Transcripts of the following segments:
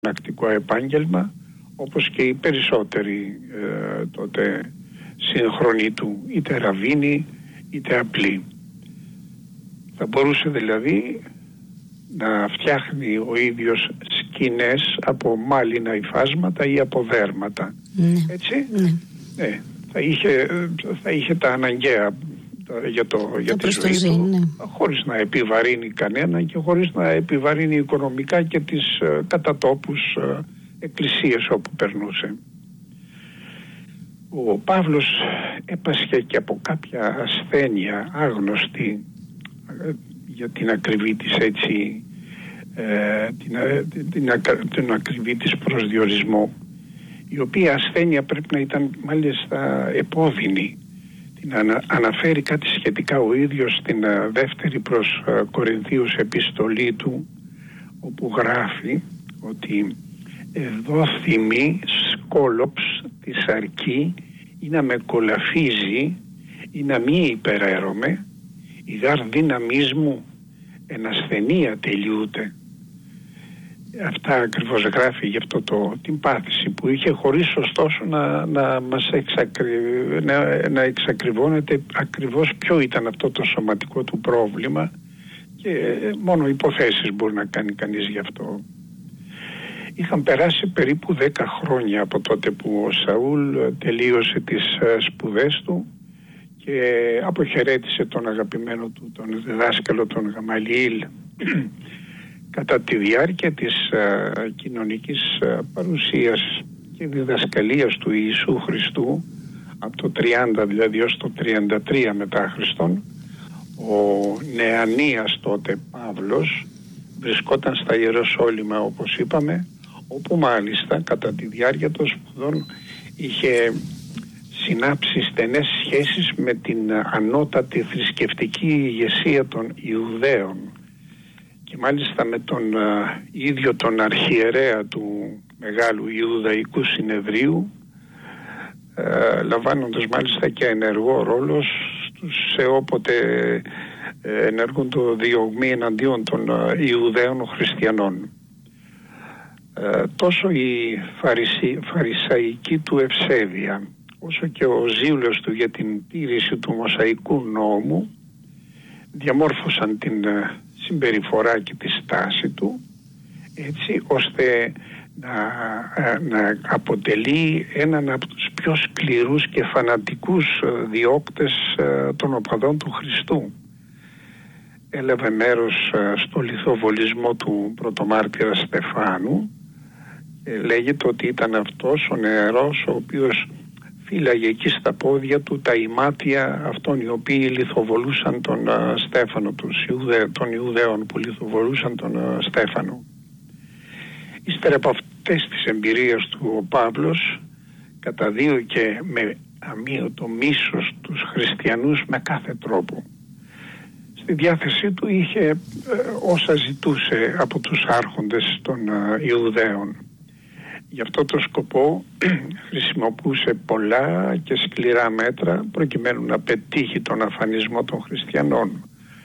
ναυτικό επάγγελμα, όπως και οι περισσότεροι τότε σύγχρονοι του, είτε ραβίνοι είτε απλοί. Θα μπορούσε δηλαδή να φτιάχνει ο ίδιος σκηνές από μάλινα υφάσματα ή από δέρματα. Έτσι. Θα είχε τα αναγκαία για τη ζωή του, χωρίς να επιβαρύνει κανένα και χωρίς να επιβαρύνει οικονομικά και τις κατά τόπους εκκλησίες όπου περνούσε. Ο Παύλος έπασχε και από κάποια ασθένεια άγνωστη για την ακριβή της έτσι την ακριβή της προσδιορισμό, η οποία ασθένεια πρέπει να ήταν μάλιστα επώδυνη. Την αναφέρει κάτι σχετικά ο ίδιος στην δεύτερη προς Κορινθίους επιστολή του, όπου γράφει ότι εδώ θυμή σκόλοψ της αρκή ή να με κολαφίζει ή να μη υπεραίρομαι, η γάρ δύναμής μου εν ασθενεία τελειούται. Αυτά ακριβώς γράφει γι' αυτό την πάθηση που είχε, χωρίς ωστόσο να εξακριβώνεται ακριβώς ποιο ήταν αυτό το σωματικό του πρόβλημα, και μόνο υποθέσεις μπορεί να κάνει κανείς γι' αυτό. Είχαν περάσει περίπου 10 χρόνια από τότε που ο Σαούλ τελείωσε τις σπουδές του και αποχαιρέτησε τον αγαπημένο του, τον διδάσκαλο τον Γαμαλιήλ, κατά τη διάρκεια της κοινωνικής παρουσίας και διδασκαλίας του Ιησού Χριστού, από το 30 δηλαδή ως το 33 μετά Χριστόν, ο νεανίας τότε Παύλος βρισκόταν στα Ιεροσόλυμα, όπως είπαμε, όπου μάλιστα κατά τη διάρκεια των σπουδών είχε συνάψει στενές σχέσεις με την ανώτατη θρησκευτική ηγεσία των Ιουδαίων, και μάλιστα με τον ίδιο τον αρχιερέα του Μεγάλου Ιουδαϊκού Συνεδρίου, λαμβάνοντας μάλιστα και ενεργό ρόλο σε όποτε ενεργούν το διωγμή εναντίον των Ιουδαίων χριστιανών. Τόσο η φαρισαϊκή του ευσέβεια, όσο και ο ζήλος του για την τήρηση του Μωσαϊκού νόμου διαμόρφωσαν την συμπεριφορά και τη στάση του, έτσι ώστε να αποτελεί έναν από τους πιο σκληρούς και φανατικούς διώκτες των οπαδών του Χριστού. Έλαβε μέρος στο λιθοβολισμό του πρωτομάρτυρα Στεφάνου. Λέγεται ότι ήταν αυτός ο νεαρός ο οποίος φύλαγε εκεί στα πόδια του τα ημάτια αυτών οι οποίοι λιθοβολούσαν τον Στέφανο, των Ιουδαίων που λιθοβολούσαν τον Στέφανο. Ύστερα από αυτές τις εμπειρίες του, ο Παύλος καταδίωκε με αμύωτο μίσος τους χριστιανούς με κάθε τρόπο. Στη διάθεσή του είχε όσα ζητούσε από τους άρχοντες των Ιουδαίων. Γι' αυτό το σκοπό χρησιμοποιούσε πολλά και σκληρά μέτρα προκειμένου να πετύχει τον αφανισμό των χριστιανών.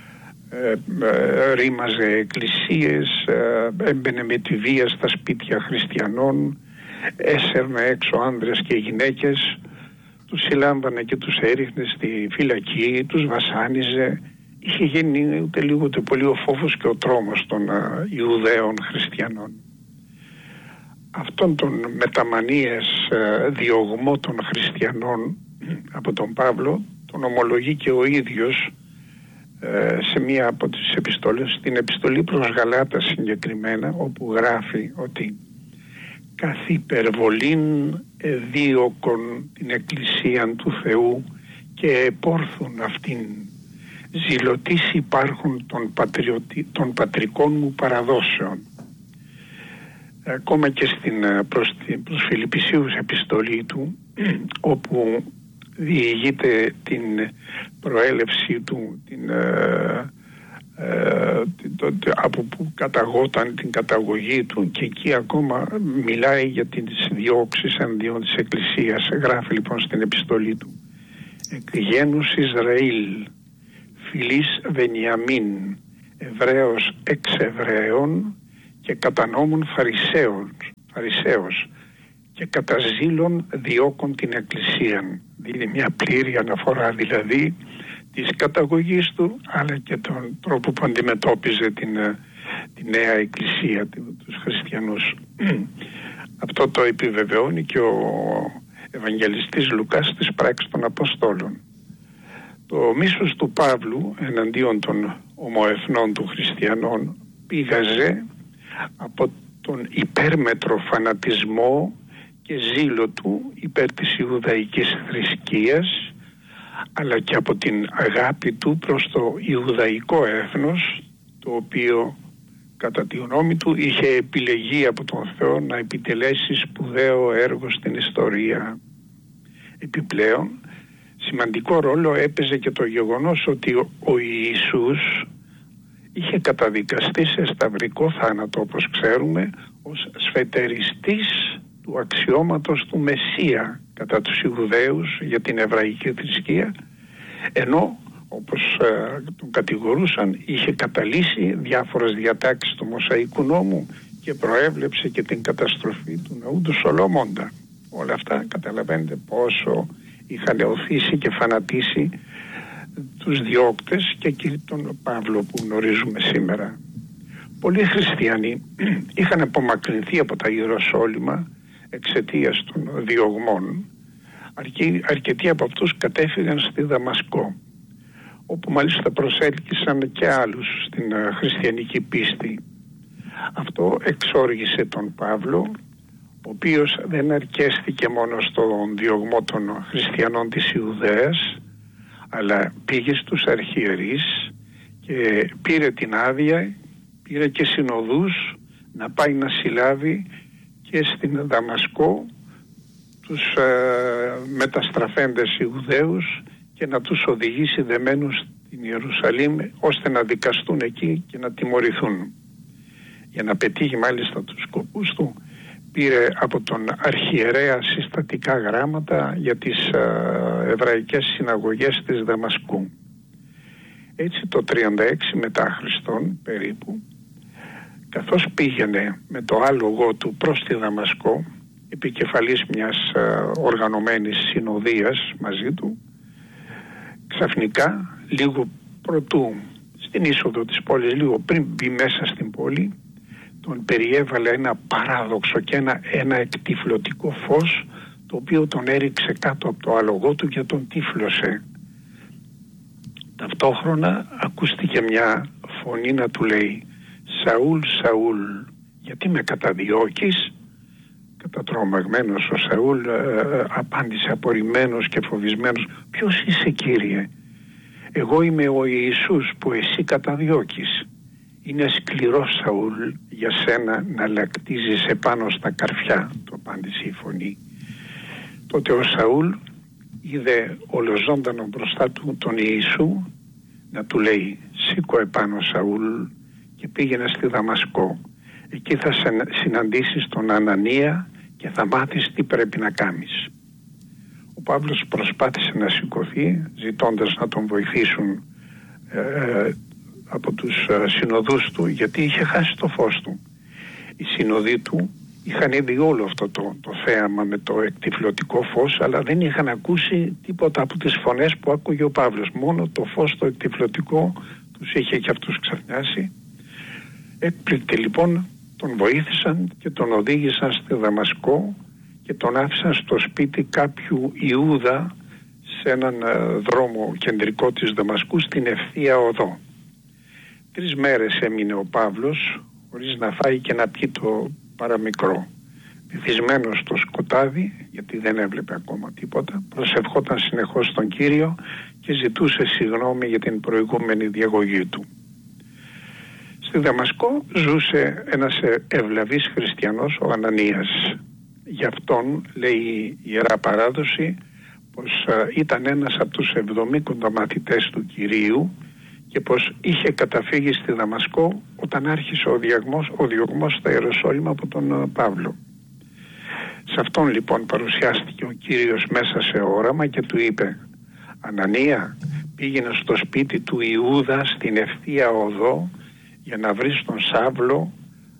Ρήμαζε εκκλησίες, έμπαινε με τη βία στα σπίτια χριστιανών, έσερνε έξω άνδρες και γυναίκες, τους συλλάμβανε και τους έριχνε στη φυλακή, τους βασάνιζε. Είχε γίνει ούτε λίγο ούτε πολύ ο φόβος και ο τρόμος των Ιουδαίων χριστιανών. Αυτόν τον μεταμανίες διωγμό των χριστιανών από τον Παύλο τον ομολογεί και ο ίδιος σε μία από τις επιστολές, στην επιστολή προς Γαλάτα συγκεκριμένα, όπου γράφει ότι καθ' υπερβολήν δίωκον την εκκλησίαν του Θεού και επόρθουν αυτήν, ζηλωτής υπάρχουν των πατρικών μου παραδόσεων. Ακόμα και προς Φιλιππισίους επιστολή του, όπου διηγείται την προέλευση του, από που καταγόταν, την καταγωγή του, και εκεί ακόμα μιλάει για τις διώξεις εναντίον της Εκκλησίας. Γράφει λοιπόν στην επιστολή του: εκ γένους Ισραήλ, φυλής Βενιαμίν, Εβραίος εξ Εβραίων και κατά νόμων Φαρισαίος και κατά ζήλων διώκουν την Εκκλησία. Είναι μια πλήρη αναφορά δηλαδή της καταγωγής του, αλλά και τον τρόπο που αντιμετώπιζε τη νέα Εκκλησία, τους χριστιανούς. Αυτό το επιβεβαιώνει και ο Ευαγγελιστής Λουκάς στις πράξεις των Αποστόλων. Το μίσος του Παύλου εναντίον των ομοεθνών του χριστιανών πήγαζε από τον υπέρμετρο φανατισμό και ζήλο του υπέρ της Ιουδαϊκής θρησκείας, αλλά και από την αγάπη του προς το Ιουδαϊκό έθνος, το οποίο κατά τη γνώμη του είχε επιλεγεί από τον Θεό να επιτελέσει σπουδαίο έργο στην ιστορία. Επιπλέον, σημαντικό ρόλο έπαιζε και το γεγονός ότι ο Ιησούς είχε καταδικαστεί σε σταυρικό θάνατο, όπως ξέρουμε, ως σφετεριστής του αξιώματος του Μεσσία κατά τους Ιουδαίους για την εβραϊκή θρησκεία, ενώ όπως τον κατηγορούσαν είχε καταλύσει διάφορες διατάξεις του Μωσαϊκού νόμου και προέβλεψε και την καταστροφή του ναού του Σολομώντα. Όλα αυτά καταλαβαίνετε πόσο είχαν οθήσει και φανατίσει τους διώκτες και τον Παύλο που γνωρίζουμε σήμερα. Πολλοί χριστιανοί είχαν απομακρυνθεί από τα Ιεροσόλυμα εξαιτίας των διωγμών. Αρκετοί από αυτούς κατέφυγαν στη Δαμασκό, όπου μάλιστα προσέλκυσαν και άλλους στην χριστιανική πίστη. Αυτό εξόργησε τον Παύλο, ο οποίος δεν αρκέστηκε μόνο στον διωγμό των χριστιανών της Ιουδαίας, αλλά πήγε στους αρχιερείς και πήρε την άδεια, πήρε και συνοδούς να πάει να συλλάβει και στην Δαμασκό τους μεταστραφέντες Ιουδαίους και να τους οδηγήσει δεμένους στην Ιερουσαλήμ, ώστε να δικαστούν εκεί και να τιμωρηθούν. Για να πετύχει μάλιστα τους σκοπούς του, πήρε από τον αρχιερέα συστατικά γράμματα για τις εβραϊκές συναγωγές της Δαμασκού. Έτσι το 36 μετά Χριστόν περίπου, καθώς πήγαινε με το άλογο του προς τη Δαμασκό, επικεφαλής μιας οργανωμένης συνοδείας μαζί του, ξαφνικά λίγο προτού στην είσοδο της πόλης, λίγο πριν μπει μέσα στην πόλη, τον περιέβαλε ένα παράδοξο και ένα εκτυφλωτικό φως, το οποίο τον έριξε κάτω από το άλογό του και τον τύφλωσε. Ταυτόχρονα ακούστηκε μια φωνή να του λέει «Σαούλ, Σαούλ, γιατί με καταδιώκεις?» Κατατρομαγμένος ο Σαούλ απάντησε απορριμμένος και φοβισμένος «Ποιος είσαι, Κύριε?» «Εγώ είμαι ο Ιησούς που εσύ καταδιώκεις». «Είναι σκληρό, Σαούλ, για σένα να λακτίζεις επάνω στα καρφιά», του απάντησε η φωνή. Τότε ο Σαούλ είδε ολοζώντανο μπροστά του τον Ιησού να του λέει «Σήκω επάνω, Σαούλ, και πήγαινε στη Δαμασκό. Εκεί θα συναντήσεις τον Ανανία και θα μάθεις τι πρέπει να κάνεις». Ο Παύλος προσπάθησε να σηκωθεί, ζητώντας να τον βοηθήσουν από τους συνοδούς του, γιατί είχε χάσει το φως του. Οι συνοδοί του είχαν είδει όλο αυτό το θέαμα με το εκτυφλωτικό φως, αλλά δεν είχαν ακούσει τίποτα από τις φωνές που άκουγε ο Παύλος. Μόνο το φως το εκτυφλωτικό τους είχε και αυτούς ξαφνιάσει. Έκπληκτοι λοιπόν τον βοήθησαν και τον οδήγησαν στη Δαμασκό και τον άφησαν στο σπίτι κάποιου Ιούδα σε έναν δρόμο κεντρικό της Δαμασκού, στην ευθεία οδό. 3 μέρες έμεινε ο Παύλος χωρίς να φάει και να πιει το παραμικρό. Βυθισμένος στο σκοτάδι, γιατί δεν έβλεπε ακόμα τίποτα, προσευχόταν συνεχώς στον Κύριο και ζητούσε συγγνώμη για την προηγούμενη διαγωγή του. Στη Δαμασκό ζούσε ένας ευλαβής χριστιανός, ο Ανανίας. Γι' αυτόν λέει η Ιερά Παράδοση πως ήταν ένας από τους 70 μαθητές του Κυρίου και πως είχε καταφύγει στη Δαμασκό όταν άρχισε ο διωγμός στα Ιεροσόλυμα από τον Παύλο. Σε αυτόν λοιπόν παρουσιάστηκε ο Κύριος μέσα σε όραμα και του είπε «Ανανία, πήγαινε στο σπίτι του Ιούδα στην ευθεία οδό για να βρεις τον Σάβλο,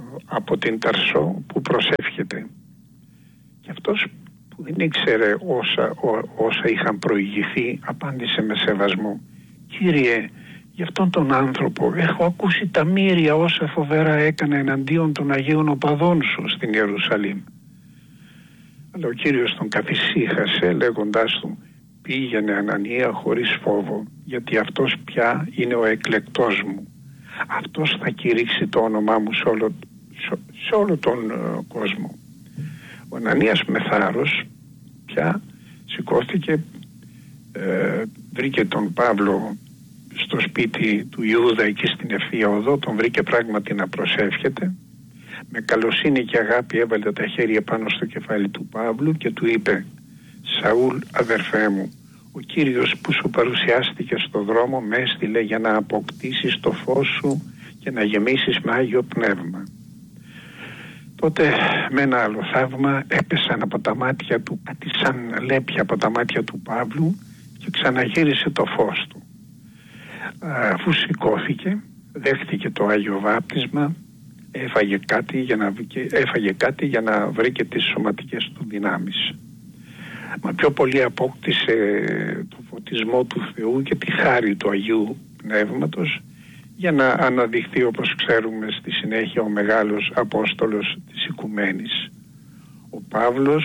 από την Ταρσό που προσεύχεται. Και αυτός που δεν ήξερε όσα είχαν προηγηθεί απάντησε με σεβασμό: «Κύριε, γι' αυτόν τον άνθρωπο έχω ακούσει τα μύρια όσα φοβερά έκανε εναντίον των Αγίων Οπαδών σου στην Ιερουσαλήμ». Αλλά ο Κύριος τον καθησύχασε λέγοντάς του: «Πήγαινε, Ανανία, χωρίς φόβο, γιατί αυτός πια είναι ο εκλεκτός μου. Αυτός θα κηρύξει το όνομά μου σε όλο τον κόσμο». Ο Ανανίας με θάρρος πια σηκώθηκε, βρήκε τον Παύλο στο σπίτι του Ιούδα εκεί στην Ευθεία Οδό, τον βρήκε πράγματι να προσεύχεται. Με καλοσύνη και αγάπη έβαλε τα χέρια πάνω στο κεφάλι του Παύλου και του είπε: «Σαούλ, αδερφέ μου, ο Κύριος που σου παρουσιάστηκε στο δρόμο με έστειλε για να αποκτήσεις το φως σου και να γεμίσεις με Άγιο Πνεύμα». Τότε με ένα άλλο θαύμα έπεσαν από τα μάτια του, κάτι σαν λέπια από τα μάτια του Παύλου, και ξαναγύρισε το φως του. Αφού σηκώθηκε, δέχτηκε το Άγιο Βάπτισμα, έφαγε κάτι για να βρει και τις σωματικές του δυνάμεις. Μα πιο πολύ απόκτησε το φωτισμό του Θεού και τη χάρη του Αγίου Πνεύματος, για να αναδειχθεί, όπως ξέρουμε στη συνέχεια, ο μεγάλος Απόστολος της Οικουμένης. Ο Παύλος,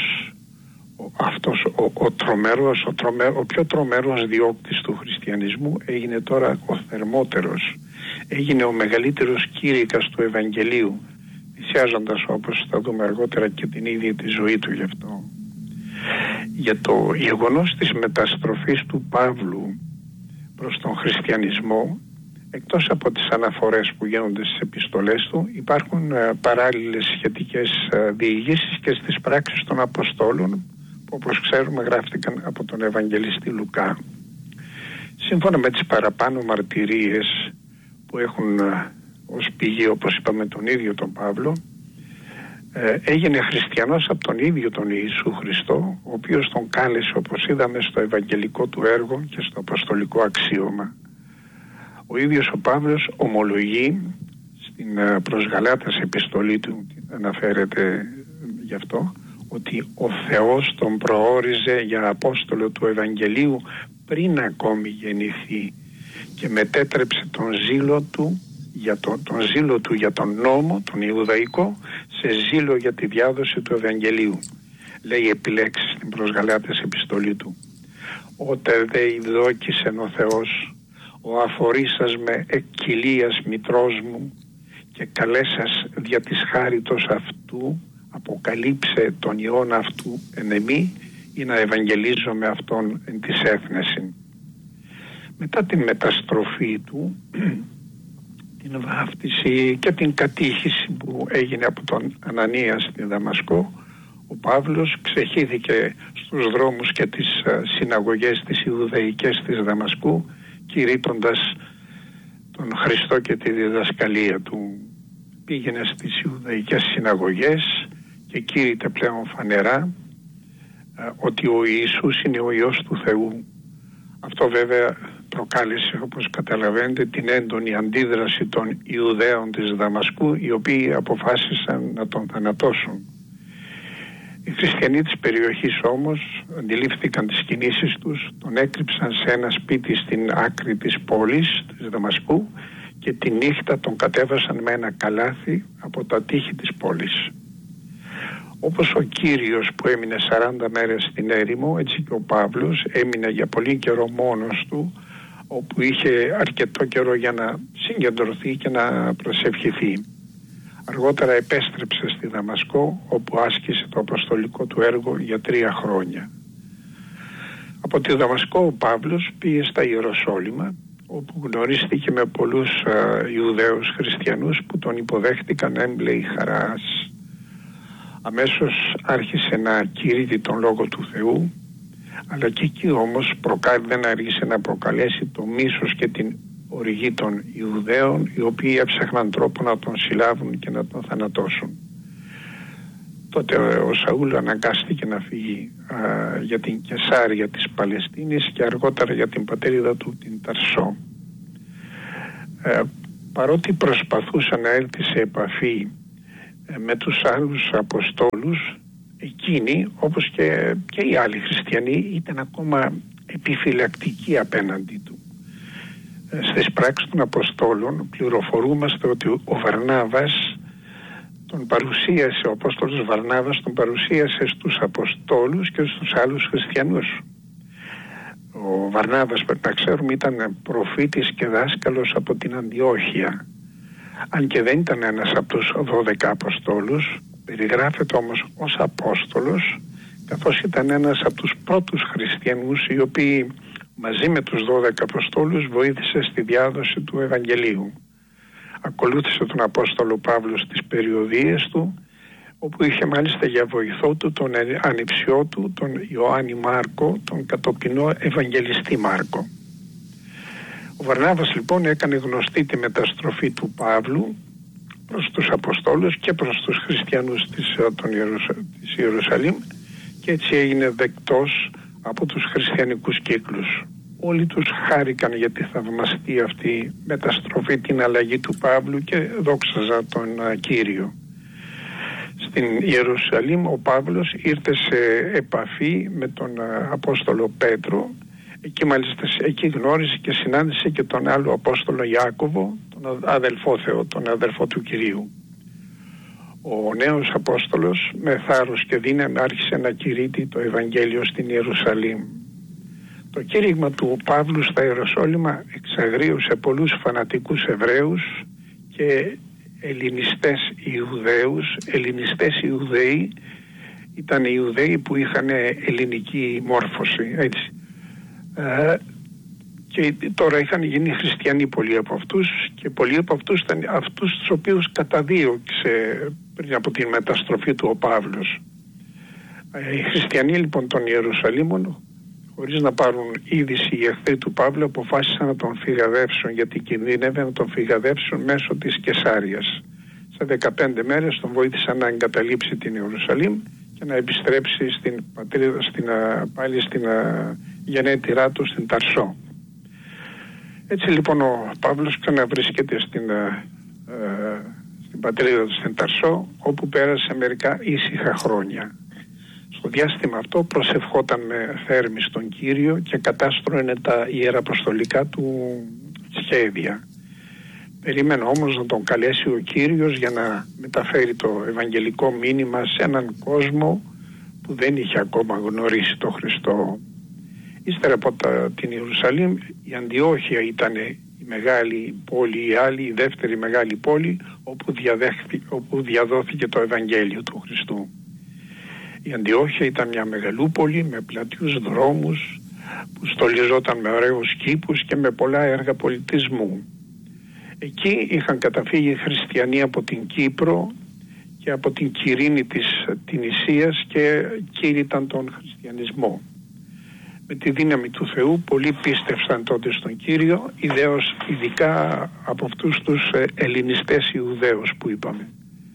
ο πιο τρομερός διώκτης του χριστιανισμού, έγινε τώρα ο θερμότερος, έγινε ο μεγαλύτερος κήρυκας του Ευαγγελίου, θυσιάζοντας, όπως θα δούμε αργότερα, και την ίδια τη ζωή του γι' αυτό. Για το γεγονός της μεταστροφής του Παύλου προς τον χριστιανισμό, εκτός από τις αναφορές που γίνονται στις επιστολές του, υπάρχουν παράλληλες σχετικές διηγήσεις και στις πράξεις των Αποστόλων, που όπως ξέρουμε γράφτηκαν από τον Ευαγγελιστή Λουκά. Σύμφωνα με τις παραπάνω μαρτυρίες που έχουν ως πηγή, όπως είπαμε, τον ίδιο τον Παύλο, έγινε χριστιανός από τον ίδιο τον Ιησού Χριστό, ο οποίος τον κάλεσε, όπως είδαμε, στο ευαγγελικό του έργο και στο αποστολικό αξίωμα. Ο ίδιος ο Παύλος ομολογεί στην προς Γαλάτας επιστολή του, αναφέρεται γι' αυτό, ότι ο Θεός τον προόριζε για Απόστολο του Ευαγγελίου πριν ακόμη γεννηθεί και μετέτρεψε τον ζήλο του για τον νόμο, τον Ιουδαϊκό, σε ζήλο για τη διάδοση του Ευαγγελίου. Λέει επιλέξεις στην προς Γαλάτας επιστολή του: «Ότε δε ειδόκησεν ο Θεός, ο αφορήσας με εκκυλίας μητρός μου και καλέσας δια της χάριτος αυτού, αποκαλύψε τον Υιόν αυτού εν εμή, ή να ευαγγελίζω με αυτόν εν της έθνεσιν». Μετά την μεταστροφή του, την βάφτιση και την κατήχηση που έγινε από τον Ανανία στην Δαμασκό, ο Παύλος ξεχύθηκε στους δρόμους και τις συναγωγές τις Ιουδαϊκές της Δαμασκού, κηρύττοντας τον Χριστό και τη διδασκαλία του. Πήγαινε στις Ιουδαϊκές συναγωγές και κήρυτε πλέον φανερά ότι ο Ιησούς είναι ο Υιός του Θεού. Αυτό βέβαια προκάλεσε, όπως καταλαβαίνετε, την έντονη αντίδραση των Ιουδαίων της Δαμασκού, οι οποίοι αποφάσισαν να τον θανατώσουν. Οι χριστιανοί της περιοχής όμως αντιλήφθηκαν τις κινήσεις τους, τον έκρυψαν σε ένα σπίτι στην άκρη της πόλης της Δαμασκού και τη νύχτα τον κατέβασαν με ένα καλάθι από τα τείχη της πόλης. Όπως ο Κύριος που έμεινε 40 μέρες στην έρημο, έτσι και ο Παύλος έμεινε για πολύ καιρό μόνος του, όπου είχε αρκετό καιρό για να συγκεντρωθεί και να προσευχηθεί. Αργότερα επέστρεψε στη Δαμασκό, όπου άσκησε το αποστολικό του έργο για 3 χρόνια. Από τη Δαμασκό ο Παύλος πήγε στα Ιεροσόλυμα, όπου γνωρίστηκε με πολλούς Ιουδαίους χριστιανούς που τον υποδέχτηκαν έμπλεοι χαράς. Αμέσως άρχισε να κηρύττει τον Λόγο του Θεού, αλλά και εκεί όμως δεν άργησε να προκαλέσει το μίσος και την οργή των Ιουδαίων, οι οποίοι έψαχναν τρόπο να τον συλλάβουν και να τον θανατώσουν. Τότε ο Σαούλ αναγκάστηκε να φύγει για την Κεσάρια της Παλαιστίνης και αργότερα για την πατρίδα του, την Ταρσό. Παρότι προσπαθούσε να έλθει σε επαφή με τους άλλους Αποστόλους, εκείνοι όπως και οι άλλοι χριστιανοί ήταν ακόμα επιφυλακτικοί απέναντι του. Στις πράξεις των Αποστόλων πληροφορούμαστε ότι ο Βαρνάβας τον παρουσίασε, ο Απόστολος Βαρνάβας τον παρουσίασε στους Αποστόλους και στους άλλους χριστιανούς. Ο Βαρνάβας, πρέπει να ξέρουμε, ήταν προφήτης και δάσκαλος από την Αντιόχεια. Αν και δεν ήταν ένας από τους 12 Αποστόλους, περιγράφεται όμως ως Απόστολος, καθώς ήταν ένας από τους πρώτους χριστιανούς οι οποίοι μαζί με τους 12 Αποστόλους βοήθησε στη διάδοση του Ευαγγελίου. Ακολούθησε τον Απόστολο Παύλο στις περιοδίες του, όπου είχε μάλιστα για βοηθό του τον ανιψιό του, τον Ιωάννη Μάρκο, τον κατοπινό Ευαγγελιστή Μάρκο. Ο Βαρνάβας λοιπόν έκανε γνωστή τη μεταστροφή του Παύλου προς τους Αποστόλους και προς τους χριστιανούς της Ιερουσαλήμ, και έτσι έγινε δεκτός από τους χριστιανικούς κύκλους. Όλοι τους χάρηκαν για τη θαυμαστή αυτή μεταστροφή, την αλλαγή του Παύλου, και δόξαζαν τον Κύριο. Στην Ιερουσαλήμ ο Παύλος ήρθε σε επαφή με τον Απόστολο Πέτρο. Εκεί μάλιστα εκεί γνώρισε και συνάντησε και τον άλλο Απόστολο Ιάκωβο, τον αδελφό Θεό, τον αδελφό του Κυρίου. Ο νέος Απόστολος με θάρρος και δύναμη άρχισε να κηρύττει το Ευαγγέλιο στην Ιερουσαλήμ. Το κήρυγμα του Παύλου στα Ιεροσόλυμα εξαγρίωσε πολλούς φανατικούς Εβραίους και ελληνιστές Ιουδαίους. Ελληνιστές Ιουδαίοι ήταν οι Ιουδαίοι που είχαν ελληνική μόρφωση, έτσι. Και τώρα είχαν γίνει χριστιανοί πολλοί από αυτούς, και πολλοί από αυτούς ήταν αυτούς τους οποίους καταδίωξε πριν από τη μεταστροφή του ο Παύλος. Οι χριστιανοί λοιπόν των Ιερουσαλήμων, χωρίς να πάρουν είδηση οι εχθροί του Παύλου, αποφάσισαν να τον φυγαδεύσουν, γιατί κινδύνευε να τον φυγαδεύσουν μέσω της Κεσάριας. Σε 15 μέρες τον βοήθησαν να εγκαταλείψει την Ιερουσαλήμ και να επιστρέψει στην πατρίδα, πάλι στην γενέτειρά του, στην Ταρσό. Έτσι λοιπόν ο Παύλος ξαναβρίσκεται στην πατρίδα του, στην Ταρσό, όπου πέρασε μερικά ήσυχα χρόνια. Στο διάστημα αυτό προσευχόταν με θέρμη στον Κύριο και κατάστρωνε τα ιεραποστολικά του σχέδια. Περίμενε όμως να τον καλέσει ο Κύριος για να μεταφέρει το ευαγγελικό μήνυμα σε έναν κόσμο που δεν είχε ακόμα γνωρίσει τον Χριστό. Ύστερα από την Ιερουσαλήμ, η Αντιόχεια ήταν η μεγάλη πόλη, η άλλη, η δεύτερη μεγάλη πόλη, όπου διαδόθηκε το Ευαγγέλιο του Χριστού. Η Αντιόχεια ήταν μια μεγαλούπολη με πλατιούς δρόμους που στολιζόταν με ωραίους κήπους και με πολλά έργα πολιτισμού. Εκεί είχαν καταφύγει οι χριστιανοί από την Κύπρο και από την Κυρίνη της Τινησίας και κήρυταν τον χριστιανισμό. Με τη δύναμη του Θεού πολλοί πίστευσαν τότε στον Κύριο, ειδικά από αυτούς τους ελληνιστές Ιουδαίους που είπαμε.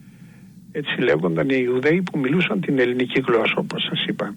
Έτσι λέγονταν οι Ιουδαίοι που μιλούσαν την ελληνική γλώσσα, όπως σας είπα.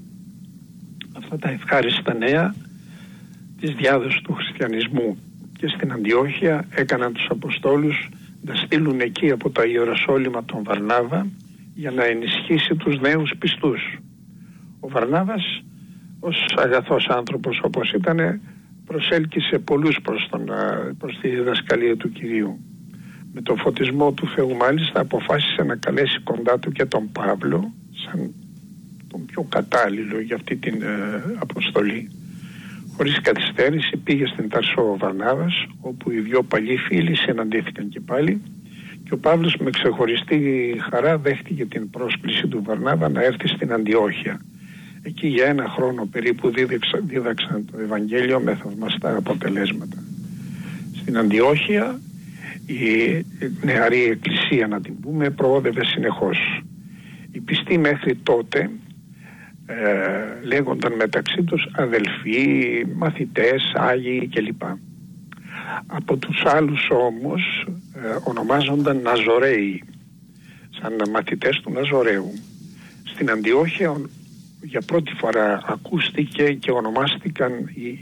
Αυτά τα ευχάριστα νέα της διάδοσης του χριστιανισμού και στην Αντιόχεια έκαναν τους Αποστόλους να στείλουν εκεί από τα Ιεροσόλυμα τον Βαρνάβα για να ενισχύσει τους νέους πιστούς. Ο Βαρνάβας, ως αγαθός άνθρωπος όπως ήταν, προσέλκυσε πολλούς προς τη διδασκαλία του Κυρίου. Με το φωτισμό του Θεού μάλιστα αποφάσισε να καλέσει κοντά του και τον Παύλο σαν τον πιο κατάλληλο για αυτή την αποστολή. Χωρίς καθυστέρηση πήγε στην Ταρσό ο Βαρνάβας, όπου οι δυο παλιοί φίλοι συναντήθηκαν και πάλι, και ο Παύλος με ξεχωριστή χαρά δέχτηκε την πρόσκληση του Βαρνάβα να έρθει στην Αντιόχεια. Εκεί για 1 χρόνο περίπου δίδαξαν το Ευαγγέλιο με θαυμαστά αποτελέσματα. Στην Αντιόχεια η νεαρή εκκλησία, να την πούμε, προόδευε συνεχώς. Οι πιστοί μέχρι τότε λέγονταν μεταξύ τους αδελφοί, μαθητές, άγιοι κλπ. Από τους άλλους όμως ονομάζονταν Ναζωραίοι, σαν μαθητές του Ναζωραίου. Στην Αντιόχεια για πρώτη φορά ακούστηκε και ονομάστηκαν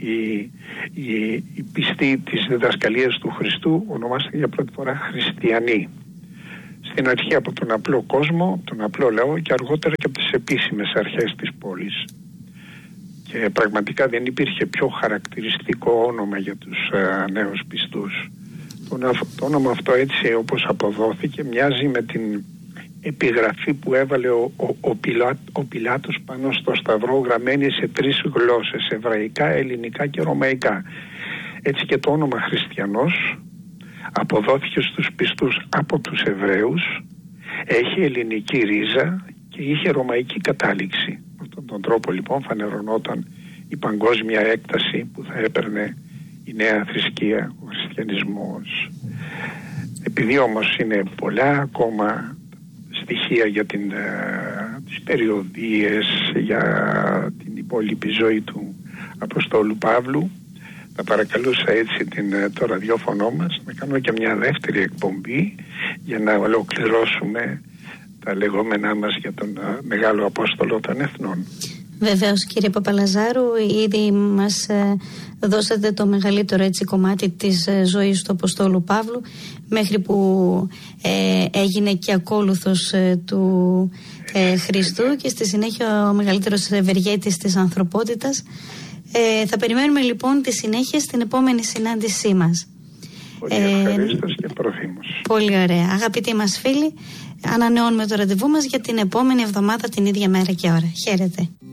οι πιστοί της διδασκαλίας του Χριστού, ονομάστηκαν για πρώτη φορά χριστιανοί. στην αρχή από τον απλό κόσμο, τον απλό λαό και αργότερα και από τις επίσημες αρχές της πόλης. Και πραγματικά δεν υπήρχε πιο χαρακτηριστικό όνομα για τους νέους πιστούς. Το όνομα αυτό, έτσι όπως αποδόθηκε, μοιάζει με την επιγραφή που έβαλε ο Πιλάτος πάνω στο σταυρό, γραμμένη σε 3 γλώσσες, εβραϊκά, ελληνικά και ρωμαϊκά. Έτσι και το όνομα Χριστιανός αποδόθηκε στους πιστούς από τους Εβραίους, έχει ελληνική ρίζα και είχε ρωμαϊκή κατάληξη. Με αυτόν τον τρόπο λοιπόν φανερωνόταν η παγκόσμια έκταση που θα έπαιρνε η νέα θρησκεία, ο χριστιανισμός. Επειδή όμως είναι πολλά ακόμα στοιχεία για τις περιοδίες, για την υπόλοιπη ζωή του Αποστόλου Παύλου, θα παρακαλούσα έτσι το ραδιόφωνο μας να κάνουμε και μια δεύτερη εκπομπή για να ολοκληρώσουμε τα λεγόμενά μας για τον Μεγάλο Απόστολο των Εθνών. Βεβαίως, κύριε Παπαλαζάρου, ήδη μας δώσατε το μεγαλύτερο κομμάτι της ζωής του Αποστόλου Παύλου, μέχρι που έγινε και ακόλουθος του Χριστού και στη συνέχεια ο μεγαλύτερος ευεργέτης της ανθρωπότητας. Θα περιμένουμε λοιπόν τη συνέχεια στην επόμενη συνάντησή μας. Πολύ ευχαρίστως και προθύμως. Πολύ ωραία. Αγαπητοί μας φίλοι, ανανεώνουμε το ραντεβού μας για την επόμενη εβδομάδα την ίδια μέρα και ώρα. Χαίρετε.